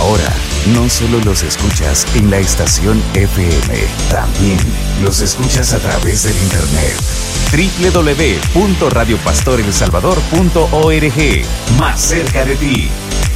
Ahora, no solo los escuchas en la estación FM, también los escuchas a través del internet. www.radiopastoreLsalvador.org. Más cerca de ti.